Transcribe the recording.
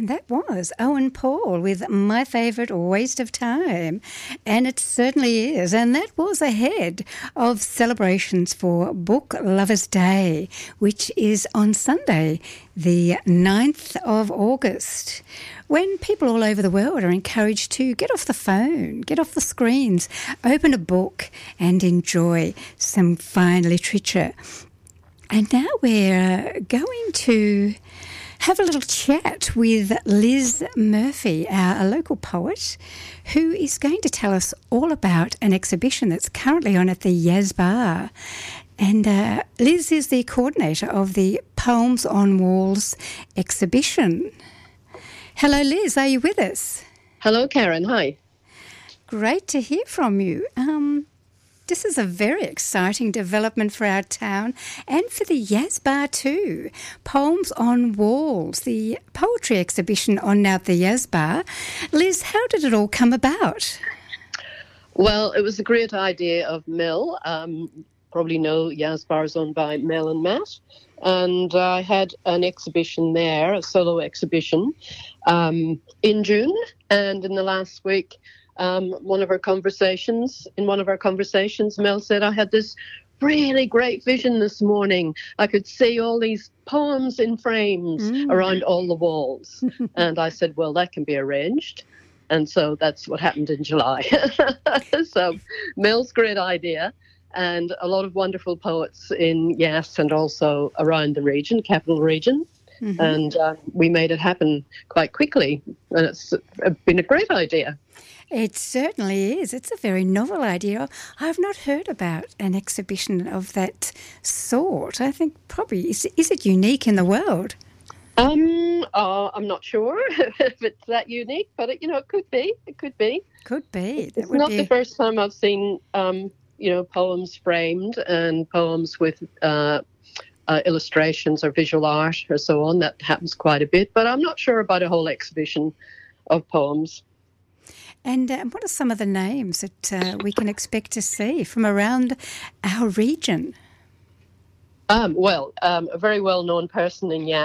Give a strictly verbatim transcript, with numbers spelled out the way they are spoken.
And that was Owen Paul with My Favourite Waste of Time. And it certainly is. And that was ahead of celebrations for Book Lovers Day, which is on Sunday, the ninth of August, when people all over the world are encouraged to get off the phone, get off the screens, open a book and enjoy some fine literature. And now we're going to have a little chat with Liz Murphy, our a local poet, who is going to tell us all about an exhibition that's currently on at the Yazbar. And uh, Liz is the coordinator of the Poems on Walls exhibition. Hello, Liz. Are you with us? Hello, Karen. Hi. Great to hear from you. Um, this is a very exciting development for our town and for the Yazbar too. Poems on Walls, the poetry exhibition on now at the Yazbar. Liz, how did it all come about? Well, it was a great idea of Mel. Um, probably know Yazbar is owned by Mel and Matt. And I had an exhibition there, a solo exhibition, um, in June. And in the last week, um, one of our conversations, in one of our conversations, Mel said, I had this really great vision this morning. I could see all these poems in frames mm. around all the walls. And I said, well, that can be arranged. And so that's what happened in July. So Mel's great idea. And a lot of wonderful poets in Yass and also around the region, capital region. Mm-hmm. And uh, we made it happen quite quickly. And it's been a great idea. It certainly is. It's a very novel idea. I've not heard about an exhibition of that sort. I think probably, is, is it unique in the world? Um, uh, I'm not sure if it's that unique, but, it, you know, it could be. It could be. Could be. That it's not be... the first time I've seen... Um, you know, poems framed and poems with uh, uh, illustrations or visual art or so on. That happens quite a bit, but I'm not sure about a whole exhibition of poems. And uh, what are some of the names that uh, we can expect to see from around our region? Um, well, um, a very well-known person in Yass